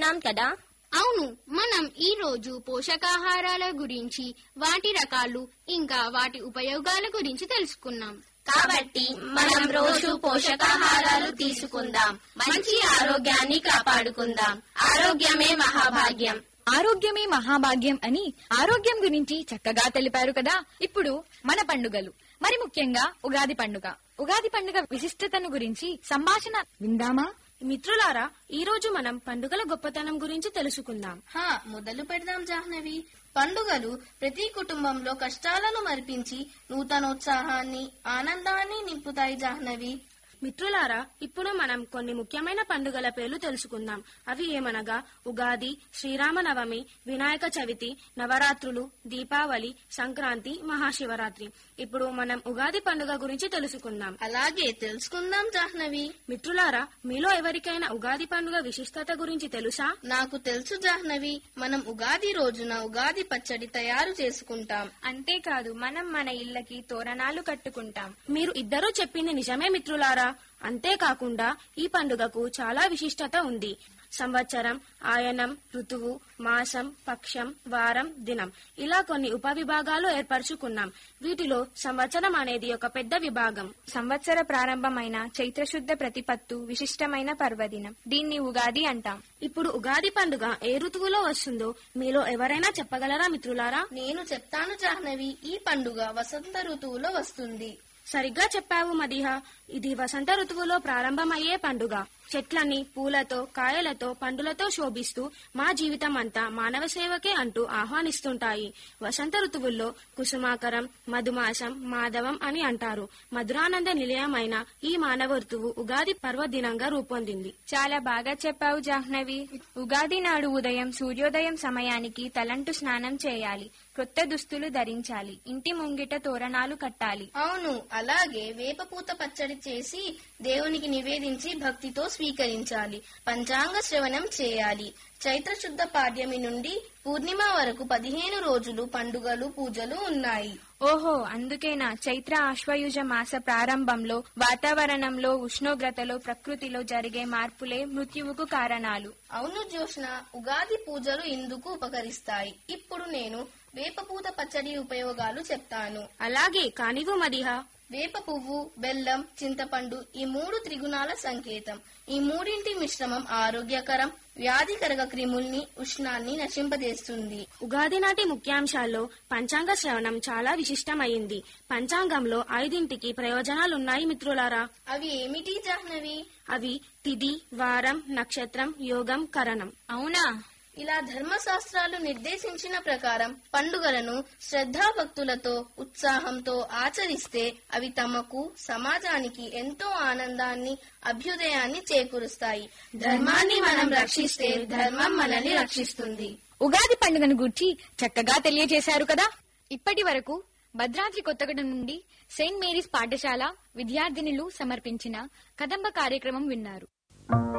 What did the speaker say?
తెలుసుకున్నాం కదా. అవును, మనం ఈ రోజు పోషకాహారాల గురించి, వాటి రకాలు, ఇంకా వాటి ఉపయోగాల గురించి తెలుసుకున్నాం. కాబట్టి మనం రోజు పోషకాహారాలు తీసుకుందాం, మంచి ఆరోగ్యాన్ని కాపాడుకుందాం. ఆరోగ్యమే మహాభాగ్యం. ఆరోగ్యమే మహాభాగ్యం అని ఆరోగ్యం గురించి చక్కగా తెలిపారు కదా. ఇప్పుడు మన పండుగలు, మరి ముఖ్యంగా ఉగాది పండుగ. ఉగాది పండుగ విశిష్టతను గురించి సంభాషణ విందామా? మిత్రులారా, ఈ రోజు మనం పండుగల గొప్పతనం గురించి తెలుసుకుందాం. మొదలు పెడదాం జాహ్నవి. పండుగలు ప్రతి కుటుంబంలో కష్టాలను మరిపించి నూతనోత్సాహాన్ని, ఆనందాన్ని నింపుతాయి జాహ్నవి. మిత్రులారా, ఇప్పుడు మనం కొన్ని ముఖ్యమైన పండుగల పేర్లు తెలుసుకుందాం. అవి ఏమనగా ఉగాది, శ్రీరామనవమి, వినాయక చవితి, నవరాత్రులు, దీపావళి, సంక్రాంతి, మహాశివరాత్రి. ఇప్పుడు మనం ఉగాది పండుగ గురించి తెలుసుకుందాం. అలాగే తెలుసుకుందాం జాహ్నవి. మిత్రులారా, మీలో ఎవరికైనా ఉగాది పండుగ విశిష్టత గురించి తెలుసా? నాకు తెలుసు జాహ్నవి. మనం ఉగాది రోజున ఉగాది పచ్చడి తయారు చేసుకుంటాం. అంతేకాదు, మనం మన ఇళ్లకి తోరణాలు కట్టుకుంటాం. మీరు ఇద్దరూ చెప్పింది నిజమే మిత్రులారా. అంతేకాకుండా ఈ పండుగకు చాలా విశిష్టత ఉంది. సంవత్సరం, ఆయనం, ఋతువు, మాసం, పక్షం, వారం, దినం ఇలా కొన్ని ఉపవిభాగాలు ఏర్పరచుకున్నాం. వీటిలో సంవత్సరం అనేది ఒక పెద్ద విభాగం. సంవత్సర ప్రారంభమైన చైత్రశుద్ధ ప్రతిపత్తు విశిష్టమైన పర్వదినం. దీన్ని ఉగాది అంటాం. ఇప్పుడు ఉగాది పండుగ ఏ ఋతువులో వస్తుందో మీలో ఎవరైనా చెప్పగలరా మిత్రులారా? నేను చెప్తాను జాహ్నవి. ఈ పండుగ వసంత ఋతువులో వస్తుంది. సరిగ్గా చెప్పావు మదిహ. ఇది వసంత ఋతువులో ప్రారంభమయ్యే పండుగ. చెట్లన్నీ పూలతో, కాయలతో, పండులతో శోభిస్తూ మా జీవితం అంతా మానవ సేవకే అంటూ ఆహ్వానిస్తుంటాయి. వసంత ఋతువుల్లో కుసుమాకరం, మధుమాసం, మాధవం అని అంటారు. మధురానంద నిలయమైన ఈ మానవ ఋతువు ఉగాది పర్వదినంగా రూపొందింది. చాలా బాగా చెప్పావు జాహ్నవి. ఉగాది నాడు ఉదయం సూర్యోదయం సమయానికి తలంటు స్నానం చేయాలి, కొత్త దుస్తులు ధరించాలి, ఇంటి ముంగిట తోరణాలు కట్టాలి. అవును, అలాగే వేపపూత పచ్చడి చేసి దేవునికి నివేదించి భక్తితో స్వీకరించాలి. పంచాంగ శ్రవణం చేయాలి. చైత్రశుద్ధ పాడ్యమి నుండి పూర్ణిమ వరకు 15 రోజులు పండుగలు, పూజలు ఉన్నాయి. ఓహో, అందుకేనా చైత్ర ఆశ్వయుజ మాస ప్రారంభంలో వాతావరణంలో, ఉష్ణోగ్రతలో, ప్రకృతిలో జరిగే మార్పులే మృత్యువుకు కారణాలు. అవును జ్యోష్ణ, ఉగాది పూజలు ఇందుకు ఉపకరిస్తాయి. ఇప్పుడు నేను వేపపూత పచ్చడి ఉపయోగాలు చెప్తాను. అలాగే కానివ్వు మదిహ. వేప పువ్వు, బెల్లం, చింతపండు ఈ 3 త్రిగుణాల సంకేతం. ఈ మూడింటి మిశ్రమం ఆరోగ్యకరం, వ్యాధికరక క్రిముల్ని, ఉష్ణాన్ని నశింపజేస్తుంది. ఉగాది నాటి ముఖ్యాంశాల్లో పంచాంగ శ్రవణం చాలా విశిష్టమైంది. పంచాంగంలో 5 ప్రయోజనాలున్నాయి మిత్రులారా. అవి ఏమిటి జాహ్నవి? అవి తిథి, వారం, నక్షత్రం, యోగం, కరణం. అవునా? ఇలా ధర్మశాస్త్రాలు నిర్దేశించిన ప్రకారం పండుగలను శ్రద్ధాభక్తులతో, ఉత్సాహంతో ఆచరిస్తే అవి తమకు, సమాజానికి ఎంతో ఆనందాన్ని, అభ్యుదయాన్ని చేకూరుస్తాయి. ధర్మాన్ని మనం రక్షిస్తే ధర్మం మనల్ని రక్షిస్తుంది. ఉగాది పండుగను గూర్చి చక్కగా తెలియజేశారు కదా. ఇప్పటి వరకు భద్రాద్రి కొత్తగూడెం నుండి సెయింట్ మేరీస్ పాఠశాల విద్యార్థినులు సమర్పించిన కదంబ కార్యక్రమం విన్నారు.